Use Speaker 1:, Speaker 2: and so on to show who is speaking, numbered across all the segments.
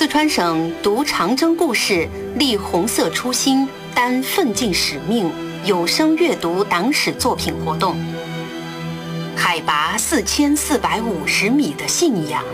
Speaker 1: 四川省读长征故事，立红色初心，担奋进使命有声阅读党史作品活动。海拔4450米的信仰。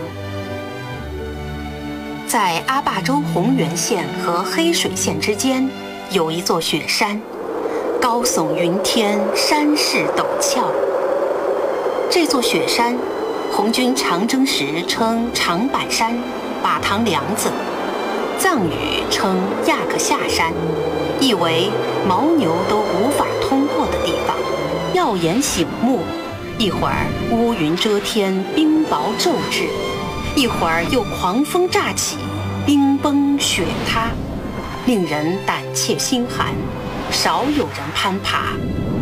Speaker 1: 在阿坝州洪源县和黑水县之间，有一座雪山，高耸云天，山势陡峭。这座雪山，红军长征时称长板山、把塘梁子，藏语称亚克夏山，意为牦牛都无法通过的地方。耀眼醒目，一会儿乌云遮天，冰雹骤至，一会儿又狂风乍起，冰崩雪塌，令人胆怯心寒，少有人攀爬。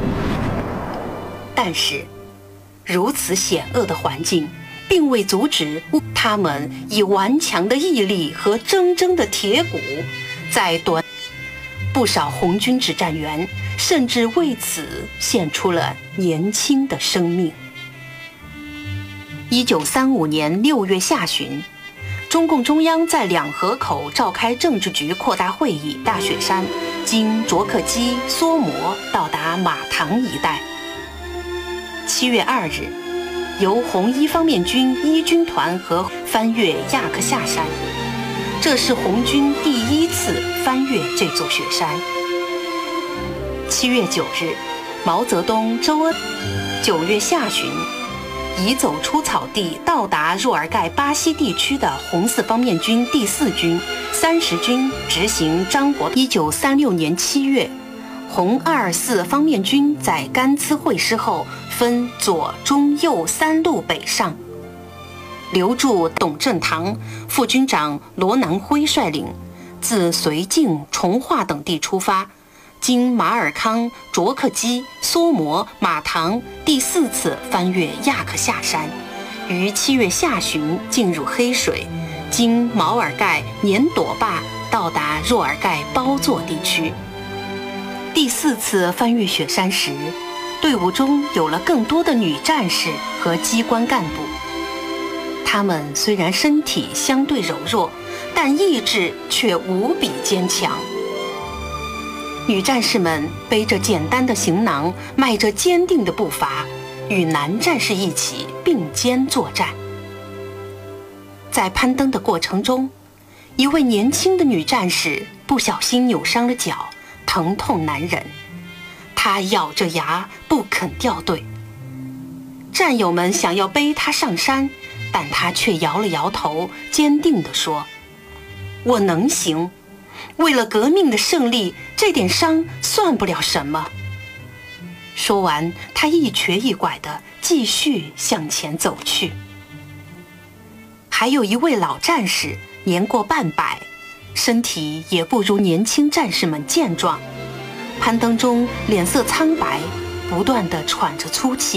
Speaker 1: 但是如此险恶的环境并未阻止他们以顽强的毅力和铮铮的铁骨，在不少红军指战员甚至为此献出了年轻的生命。1935年6月下旬，中共中央在两河口召开政治局扩大会议，大雪山经卓克基、梭摩到达马塘一带。7月2日，由红一方面军一军团和翻越亚克夏山，这是红军第一次翻越这座雪山。7月9日，毛泽东、周恩9月下旬已走出草地，到达若尔盖巴西地区的红四方面军第4军、30军执行张国。1936年7月，红24方面军在甘孜会师后，分左、中、右3路北上。留驻董振堂，副军长罗南辉率领，自绥靖、从化等地出发，经马尔康、卓克基、梭摩、马塘，第4次翻越亚克夏山，于7月下旬进入黑水，经毛尔盖、年朵坝到达若尔盖包座地区。第4次翻越雪山时，队伍中有了更多的女战士和机关干部。她们虽然身体相对柔弱，但意志却无比坚强。女战士们背着简单的行囊，迈着坚定的步伐，与男战士一起并肩作战。在攀登的过程中，一位年轻的女战士不小心扭伤了脚，疼痛难忍，她咬着牙不肯掉队。战友们想要背她上山，但她却摇了摇头，坚定地说：“我能行，为了革命的胜利，这点伤算不了什么。”说完，她一瘸一拐地继续向前走去。还有一位老战士，年过半百，身体也不如年轻战士们健壮，攀登中脸色苍白，不断地喘着粗气。